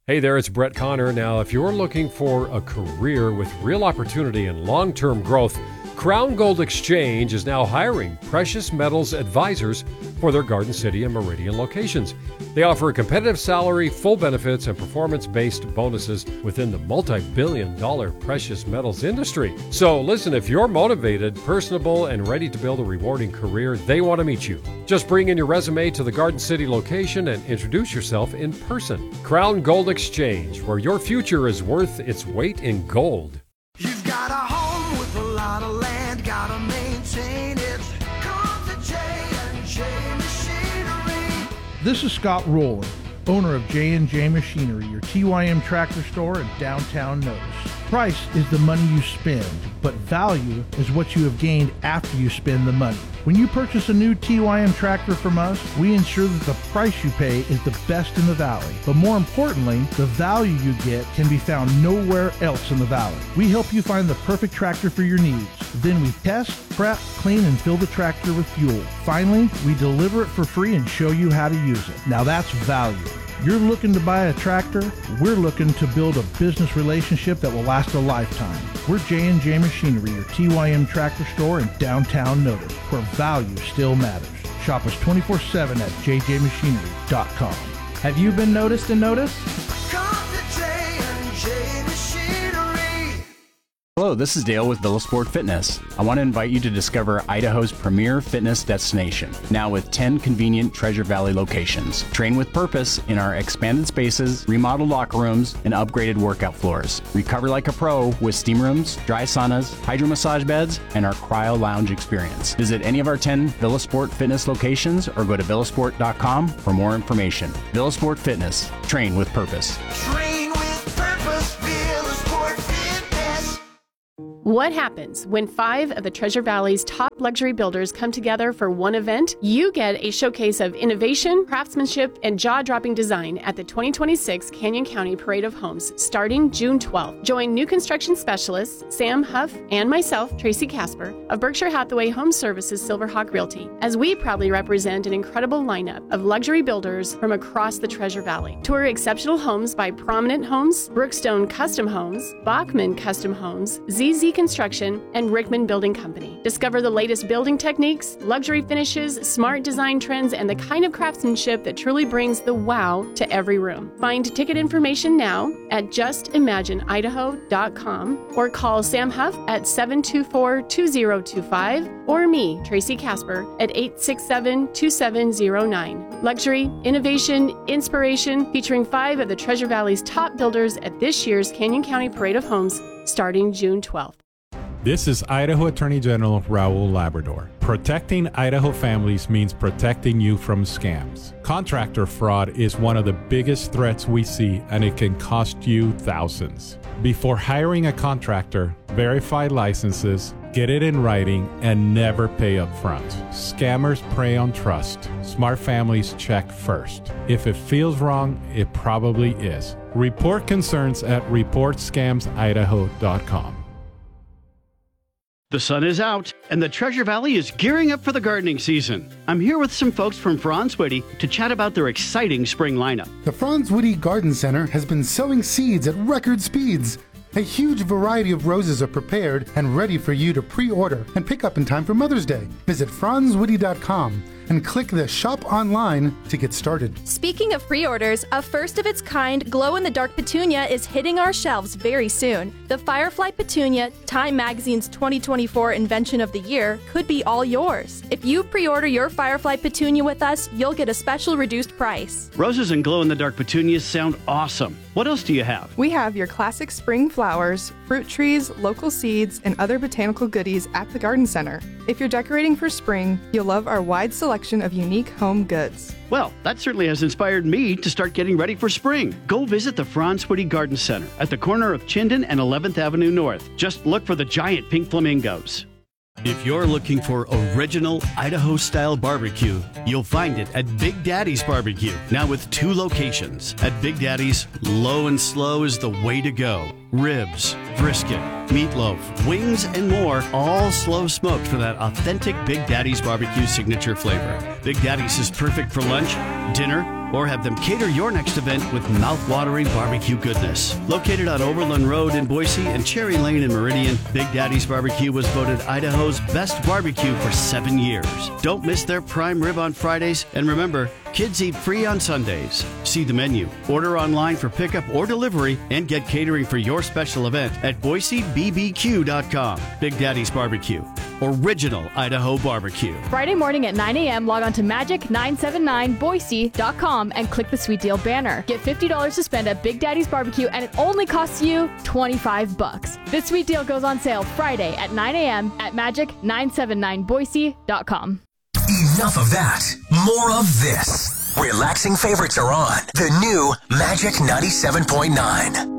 Hey there, it's Brett Connor. Now, if you're looking for a career with real opportunity and long-term growth, Crown Gold Exchange is now hiring precious metals advisors for their Garden City and Meridian locations. They offer a competitive salary, full benefits, and performance-based bonuses within the multi-billion-dollar precious metals industry. So listen, if you're motivated, personable, and ready to build a rewarding career, they want to meet you. Just bring in your resume to the Garden City location and introduce yourself in person. Crown Gold Exchange, where your future is worth its weight in gold. You've got a home with a lot of land, gotta maintain it. Come to J&J Machinery. This is Scott Rowland, owner of J&J Machinery, your TYM tractor store in downtown Notice. Price is the money you spend, but value is what you have gained after you spend the money. When you purchase a new TYM tractor from us, we ensure that the price you pay is the best in the valley. But more importantly, the value you get can be found nowhere else in the valley. We help you find the perfect tractor for your needs. Then we test, prep, clean, and fill the tractor with fuel. Finally, we deliver it for free and show you how to use it. Now that's value. You're looking to buy a tractor, we're looking to build a business relationship that will last a lifetime. We're J&J Machinery, your TYM tractor store in downtown Notice, where value still matters. Shop us 24/7 at jjmachinery.com. Have you been noticed and noticed? Come to J&J Machinery. Hello, this is Dale with Villa Sport Fitness. I want to invite you to discover Idaho's premier fitness destination, now with 10 convenient Treasure Valley locations. Train with purpose in our expanded spaces, remodeled locker rooms, and upgraded workout floors. Recover like a pro with steam rooms, dry saunas, hydro massage beds, and our cryo lounge experience. Visit any of our 10 Villa Sport Fitness locations or go to villasport.com for more information. Villa Sport Fitness. Train with purpose. Train with purpose, Villa Sport Fitness. What happens when 5 of the Treasure Valley's top luxury builders come together for one event? You get a showcase of innovation, craftsmanship, and jaw-dropping design at the 2026 Canyon County Parade of Homes starting June 12th. Join new construction specialists Sam Huff and myself, Tracy Casper, of Berkshire Hathaway Home Services Silverhawk Realty, as we proudly represent an incredible lineup of luxury builders from across the Treasure Valley. Tour exceptional homes by Prominent Homes, Brookstone Custom Homes, Bachman Custom Homes, ZZ Construction, and Rickman Building Company. Discover the latest building techniques, luxury finishes, smart design trends, and the kind of craftsmanship that truly brings the wow to every room. Find ticket information now at justimagineidaho.com or call Sam Huff at 724-2025 or me, Tracy Casper, at 867-2709. Luxury, innovation, inspiration, featuring 5 of the Treasure Valley's top builders at this year's Canyon County Parade of Homes starting June 12th. This is Idaho Attorney General Raul Labrador. Protecting Idaho families means protecting you from scams. Contractor fraud is one of the biggest threats we see, and it can cost you thousands. Before hiring a contractor, verify licenses, get it in writing, and never pay up front. Scammers prey on trust. Smart families check first. If it feels wrong, it probably is. Report concerns at reportscamsidaho.com. The sun is out, and the Treasure Valley is gearing up for the gardening season. I'm here with some folks from Franz Whitty to chat about their exciting spring lineup. The Franz Whitty Garden Center has been sowing seeds at record speeds. A huge variety of roses are prepared and ready for you to pre-order and pick up in time for Mother's Day. Visit franzwhitty.com and click the Shop Online to get started. Speaking of pre-orders, a first-of-its-kind glow-in-the-dark petunia is hitting our shelves very soon. The Firefly Petunia, Time Magazine's 2024 Invention of the Year, could be all yours. If you pre-order your Firefly Petunia with us, you'll get a special reduced price. Roses and glow-in-the-dark petunias sound awesome. What else do you have? We have your classic spring flowers, fruit trees, local seeds, and other botanical goodies at the Garden Center. If you're decorating for spring, you'll love our wide selection of unique home goods. Well, that certainly has inspired me to start getting ready for spring. Go visit the Franz Whitty Garden Center at the corner of Chinden and 11th Avenue North. Just look for the giant pink flamingos. If you're looking for original Idaho-style barbecue, you'll find it at Big Daddy's Barbecue, now with 2 locations. At Big Daddy's, low and slow is the way to go. Ribs, brisket, meatloaf, wings, and more, all slow smoked for that authentic Big Daddy's Barbecue signature flavor. Big Daddy's is perfect for lunch, dinner, or have them cater your next event with mouth-watering barbecue goodness. Located on Overland Road in Boise and Cherry Lane in Meridian, Big Daddy's Barbecue was voted Idaho's best barbecue for 7 years. Don't miss their prime rib on Fridays, and remember, kids eat free on Sundays. See the menu, order online for pickup or delivery, and get catering for your special event at BoiseBBQ.com. Big Daddy's Barbecue. Original Idaho barbecue. Friday morning at 9 a.m., log on to magic979boise.com and click the Sweet Deal banner. Get $50 to spend at Big Daddy's Barbecue, and it only costs you $25. This sweet deal goes on sale Friday at 9 a.m. at magic979boise.com. Enough of that. More of this. Relaxing favorites are on. The new Magic 97.9.